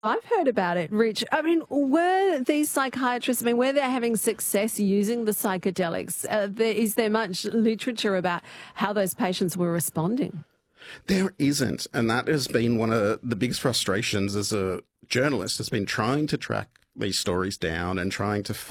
I've heard about it, Rich. I mean, were these psychiatrists, I mean, were they having success using the psychedelics? Is there much literature about how those patients were responding? There isn't, and that has been one of the biggest frustrations as a journalist, has been trying to track these stories down and trying to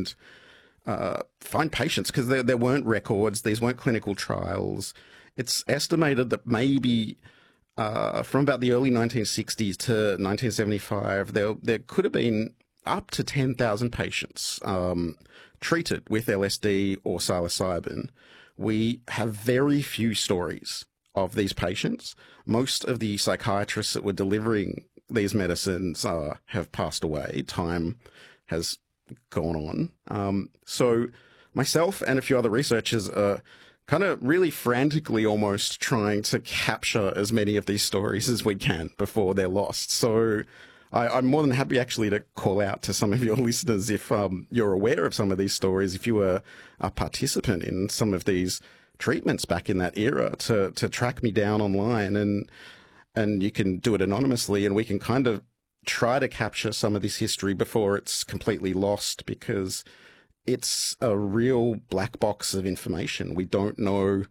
find patients, because there weren't records, these weren't clinical trials. It's estimated that maybe from about the early 1960s to 1975, there could have been up to 10,000 patients treated with LSD or psilocybin. We have very few stories of these patients. Most of the psychiatrists that were delivering these medicines have passed away. Time has gone on. So myself and a few other researchers are kind of really frantically almost trying to capture as many of these stories as we can before they're lost. So I'm more than happy actually to call out to some of your listeners if you're aware of some of these stories, if you were a participant in some of these treatments back in that era, to track me down online, and you can do it anonymously, and we can kind of try to capture some of this history before it's completely lost, because it's a real black box of information. We don't know.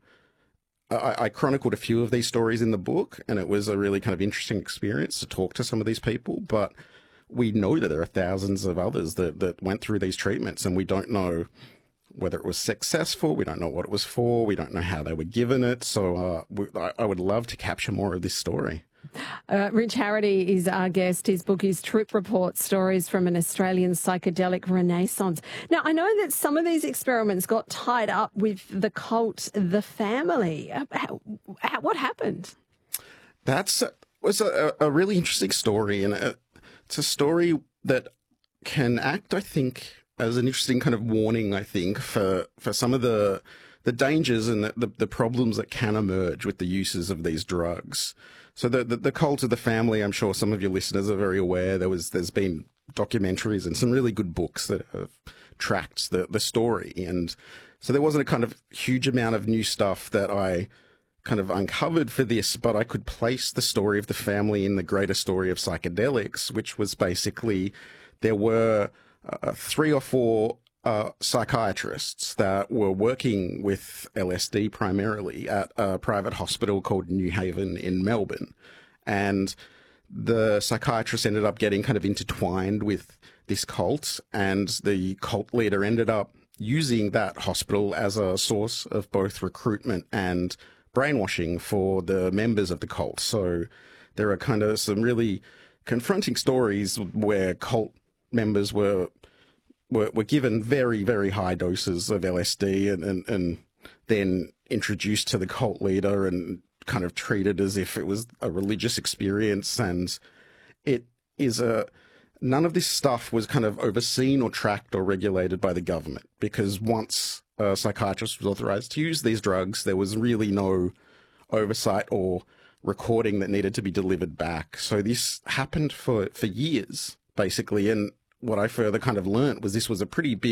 I chronicled a few of these stories in the book, and it was a really kind of interesting experience to talk to some of these people, but we know that there are thousands of others that went through these treatments, and we don't know whether it was successful. We don't know what it was for. We don't know how they were given it. So I would love to capture more of this story. Rich Harity is our guest. His book is Trip Report, Stories from an Australian Psychedelic Renaissance. Now, I know that some of these experiments got tied up with the cult, The Family. What happened? That was a really interesting story, and it's a story that can act, I think, as an interesting kind of warning, I think, for some of the dangers and the problems that can emerge with the uses of these drugs. So the cult of The Family, I'm sure some of your listeners are very aware. There's been documentaries and some really good books that have tracked the story. And so there wasn't a kind of huge amount of new stuff that I kind of uncovered for this, but I could place the story of the family in the greater story of psychedelics, which was basically there were 3 or 4 psychiatrists that were working with LSD primarily at a private hospital called New Haven in Melbourne. And the psychiatrists ended up getting kind of intertwined with this cult, and the cult leader ended up using that hospital as a source of both recruitment and brainwashing for the members of the cult. So there are kind of some really confronting stories where cult members were given very, very high doses of LSD and then introduced to the cult leader and kind of treated as if it was a religious experience. And it is none of this stuff was kind of overseen or tracked or regulated by the government, because once a psychiatrist was authorized to use these drugs, there was really no oversight or recording that needed to be delivered back. So this happened for years, basically. And what I further kind of learnt was this was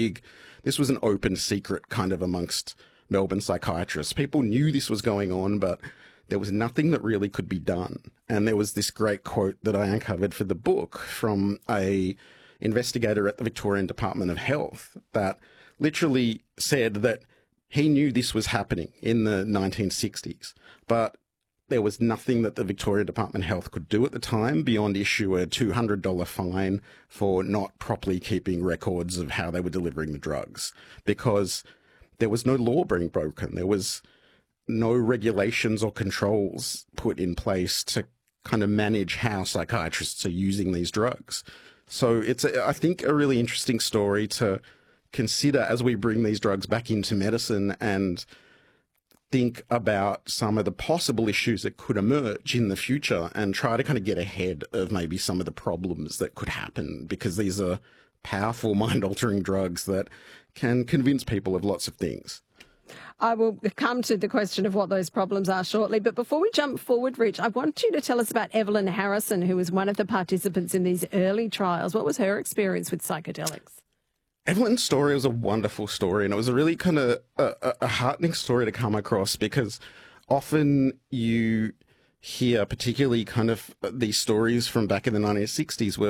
an open secret kind of amongst Melbourne psychiatrists. People knew this was going on, but there was nothing that really could be done. And there was this great quote that I uncovered for the book from a investigator at the Victorian Department of Health that literally said that he knew this was happening in the 1960s, but there was nothing that the Victoria Department of Health could do at the time beyond issue a $200 fine for not properly keeping records of how they were delivering the drugs, because there was no law being broken. There was no regulations or controls put in place to kind of manage how psychiatrists are using these drugs. So it's, I think, a really interesting story to consider as we bring these drugs back into medicine and think about some of the possible issues that could emerge in the future and try to kind of get ahead of maybe some of the problems that could happen, because these are powerful mind-altering drugs that can convince people of lots of things. I will come to the question of what those problems are shortly. But before we jump forward, Rich, I want you to tell us about Evelyn Harrison, who was one of the participants in these early trials. What was her experience with psychedelics? Evelyn's story was a wonderful story, and it was a really kind of a heartening story to come across, because often you hear particularly kind of these stories from back in the 1960s where